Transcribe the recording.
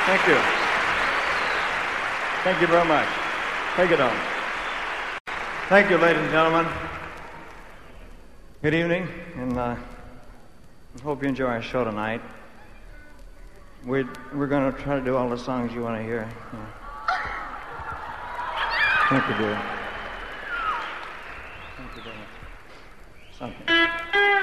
Thank you. Thank you very much. Take it on. Thank you, ladies and gentlemen. Good evening, and I hope you enjoy our show tonight. We're going to try to do all the songs you want to hear. Thank you, dear. Thank you very much. Something.